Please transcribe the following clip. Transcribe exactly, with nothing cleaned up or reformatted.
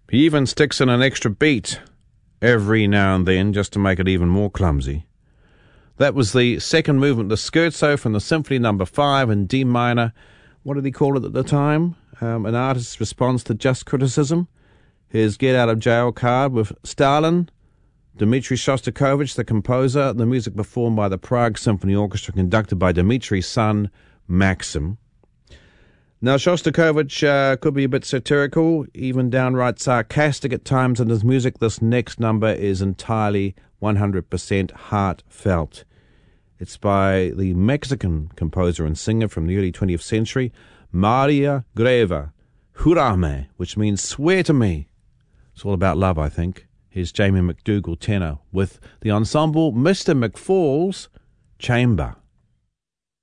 He even sticks in an extra beat every now and then just to make it even more clumsy. That was the second movement, the Scherzo from the Symphony Number Five in D minor. What did he call it at the time? Um, an artist's response to just criticism. His get-out-of-jail card with Stalin, Dmitri Shostakovich, the composer, the music performed by the Prague Symphony Orchestra, conducted by Dmitri's son, Maxim. Now, Shostakovich uh, could be a bit satirical, even downright sarcastic at times in his music. This next number is entirely one hundred percent heartfelt. It's by the Mexican composer and singer from the early twentieth century, Maria Greva, Jurame, which means swear to me. It's all about love, I think. Here's Jamie McDougall tenor with the ensemble Mister McFall's Chamber.